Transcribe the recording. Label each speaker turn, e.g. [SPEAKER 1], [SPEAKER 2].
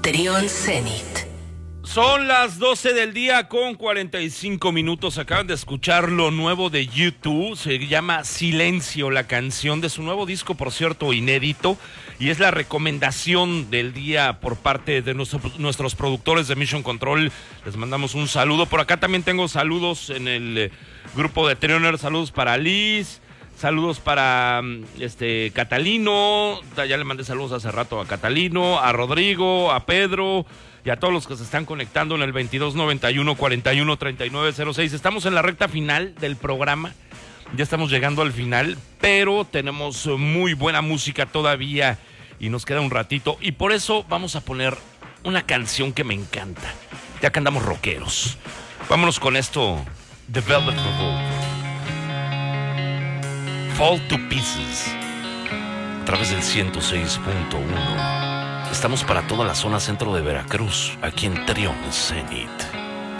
[SPEAKER 1] Trión Zenit.
[SPEAKER 2] Son las 12 del día con 45 minutos. Acaban de escuchar lo nuevo de U2. Se llama Silencio, la canción de su nuevo disco, por cierto, inédito. Y es la recomendación del día por parte de nuestros productores de Mission Control. Les mandamos un saludo. Por acá también tengo saludos en el grupo de Trioners. Saludos para Liz. Saludos para Catalino. Ya le mandé saludos hace rato a Catalino, a Rodrigo, a Pedro y a todos los que se están conectando en el 2291-413906. Estamos en la recta final del programa. Ya estamos llegando al final, pero tenemos muy buena música todavía y nos queda un ratito. Y por eso vamos a poner una canción que me encanta, ya que andamos rockeros. Vámonos con esto, The Velvet Revolver. Fall to Pieces, a través del 106.1. Estamos para toda la zona centro de Veracruz, aquí en Trión Zenit.